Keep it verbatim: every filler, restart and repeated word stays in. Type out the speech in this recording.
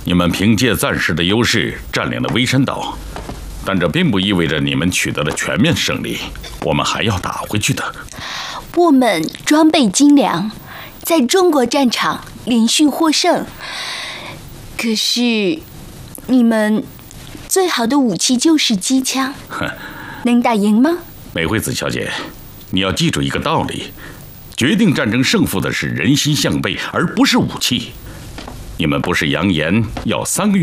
你们凭借暂时的优势占领了微山岛，但这并不意味着你们取得了全面胜利，我们还要打回去的。 我们装备精良，在中国战场连续获胜。可是，你们最好的武器就是机枪，能打赢吗？ 美惠子小姐，你要记住一个道理：决定战争胜负的是人心向背，而不是武器。你们不是扬言要三个月